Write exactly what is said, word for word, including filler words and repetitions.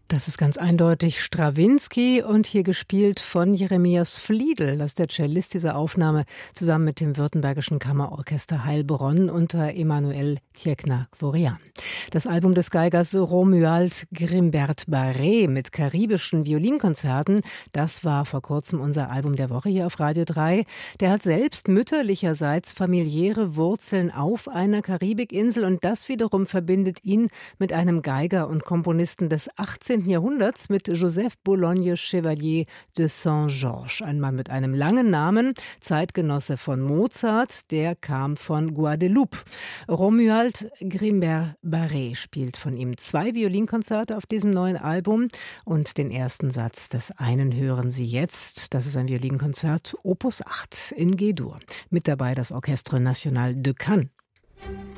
Das ist ganz eindeutig Strawinski und hier gespielt von Jeremias Fliedl. Das ist der Cellist dieser Aufnahme, zusammen mit dem Württembergischen Kammerorchester Heilbronn unter Emanuel Tjekna-Kvorian. Das Album des Geigers Romuald Grimbert-Barré mit karibischen Violinkonzerten, das war vor kurzem unser Album der Woche hier auf Radio drei. Der hat selbst mütterlicherseits familiäre Wurzeln auf einer Karibikinsel und das wiederum verbindet ihn mit einem Geiger und Komponisten des achtzehnten Jahrhunderts, mit Joseph Boulogne Chevalier de Saint-Georges. Ein Mann mit einem langen Namen, Zeitgenosse von Mozart, der kam von Guadeloupe. Romuald Grimbert-Barré spielt von ihm zwei Violinkonzerte auf diesem neuen Album und den ersten Satz des einen hören Sie jetzt. Das ist ein Violinkonzert Opus acht in G-Dur. Mit dabei das Orchestre National de Cannes.